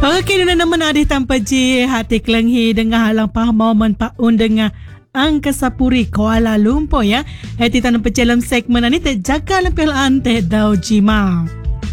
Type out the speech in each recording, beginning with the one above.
Okey, na naman adih tanpa ji hati kelenghi dengan halang pahaman paun dengan Angka Sapuri Kuala Lumpur ya. Hati tanam pecalam segmen ini terjaga lempilan teh dau jima.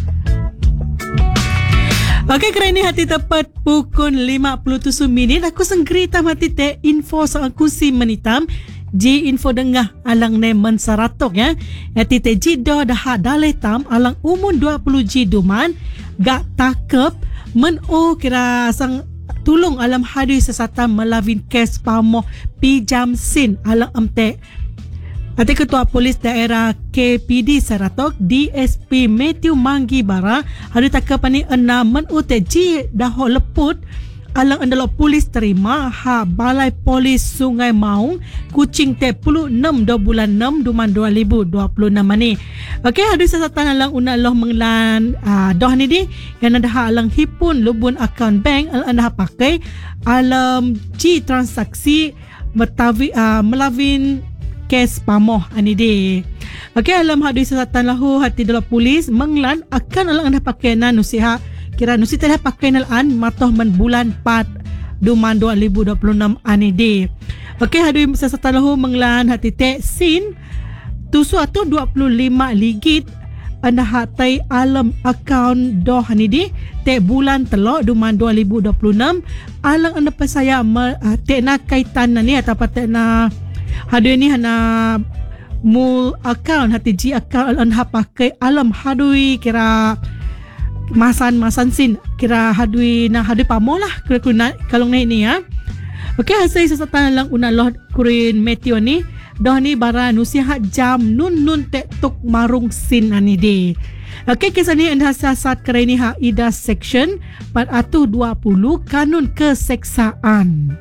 Okey, kerana ini hati tepat pukul 57 minit aku senggerita hati teh info soal kursi menitam. Ji info dengah alang ne mensaratok ya. Hati teh jido dah daletam alang umun 20 ji duman gak takep men kira sang tulung alam hadis sesatan melavin kes pamoh pijam sin alang amte. Hati Ketua Polis Daerah KPD Saratok DSP Matthew Manggi Bara hari takapani enam men ji dahol leput alang andalo polis terima Balai Polis Sungai Maung Kuching te 26 bulan 6 duman 2026 ni. Okey, ada sesatan alang una Allah menglan doh ni di yang ada alang hipun lubun akaun bank anda pakai alam ji transaksi melavin kes pamoh ani di. Okey, alam hadis sesatan lahu hati dalam polis menglan akan alang anda pakai nanusiha kira nusi telah pakai nalan matoh men bulan 4 duman 2026 ani di. Okey, hadu sesatan lahu menglan hati te sin tusu atau 25 ligit anda hatai alam akaun doh ni di te bulan telok duman 2026 alang anda pesaya te na kaitan ni atau te na hadu ni hana mul akaun hati ji akaun anda pakai alam hadui kira masan sin kira hadui pamo lah kira kalau ni ya. Okey, hasil sesatan lang una loh kurin meteo ni doh ni bara nusihat jam nun tek tuk marung sin ani de. Okey, kisah ni anda siasat kira ni ida section 420 kanun keseksaan.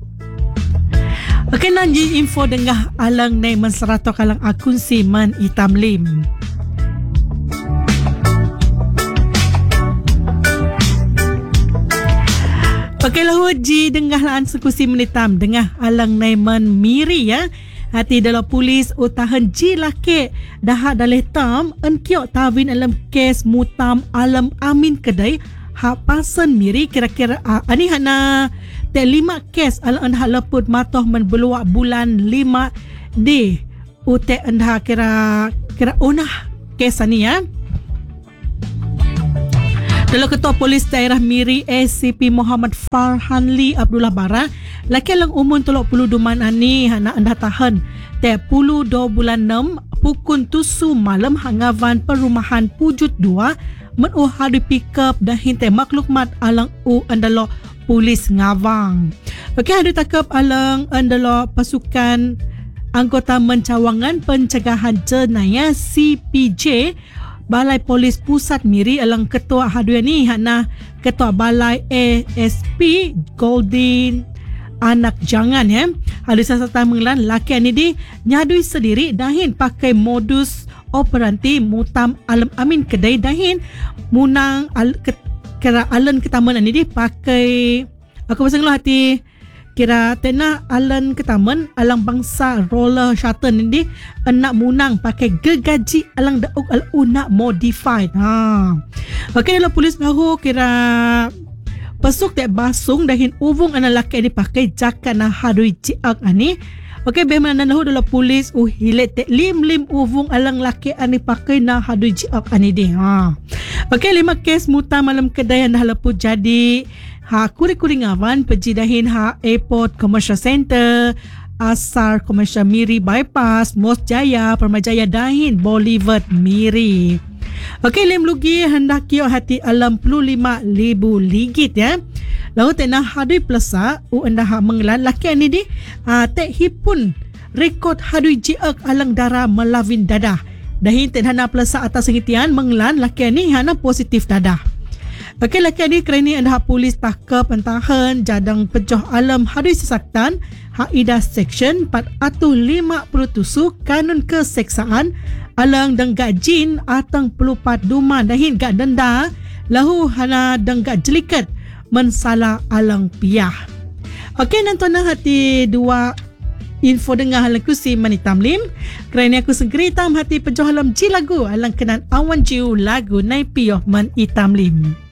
Okey, nanti info dengah alang nei menseratok alang akun siman hitam lim. Okey, lahu ji dengah laan sekusi menitam dengah alang naiman miri ya. Hati dalam polis utahan ji laki dah dalih tam enkiok tawin alam kes mutam alam amin kedai pasan miri kira-kira ani hana te 5 kes alang anda leput matoh men beluak bulan 5 d ute anda kira unah kes ani ya. Dalam Ketua Polis Daerah Miri ACP Muhammad Farhanli Abdullah Bara laki lang umun 30 duman ani hana anda tahan te 10 bulan 6 pukul 7 malam hangavan perumahan Pujut 2 men hadu pick up dahin te maklukmat alang andalo polis ngawang. Okey, hadu takap alang andalo pasukan anggota mencawangan pencegahan jenayah CPJ Balai Polis Pusat Miri alang ketua haduan ni hana ketua Balai ASP Golden Anak Jangan ya. Ada sasatan menglan laki ni di nyadui sendiri dahin pakai modus operandi mutam alam amin kedai dahin munang kira alan ketaman ni di pakai aku pasang hati kira tena alan ketaman alang bangsa roller shuttle ni enak munang pakai gegaji alang dauk al-una modified. Okey, dalam polis bahu kira pesuk tak basung dahin uvung anak laki ni pakai jakat na hadui ciak ani. Okey, bagaimana lahu dalam polis hilet tek lim uvung alang laki ani pakai na hadui ciak ani di. Okey, 5 kes mutam malam kedai anda leput jadi kuri-kuri ngawan pejidahin Airport Commercial Center, Asar Commercial Miri Bypass, Mos Jaya, Permajaya dahin Boulevard Miri. Okey, lem lugi hendak kio hati alam 65,000 ligit ya. Lalu tenah hadui plesa anda menglan laki ni di tek hipun rekod hadui jiak alang darah melavin dadah. Dahin tenhana plesa atas sengitian menglan laki ni hana positif dadah. Okey, laki ni kerana anda polis takap entahan jadang pejoh alam hadis sesaktan ida section 457 kanun keseksaan alang denggak jin atang pelupat duman dahin gak denda lahu hana denggak jelikat mensala alang piyah. Okey, nantona hati dua info dengar halang kusi manitam lim kerana aku segeri tam hati pejoh alam ji lagu alang kenan awan jiu lagu nai piyah man itam lim.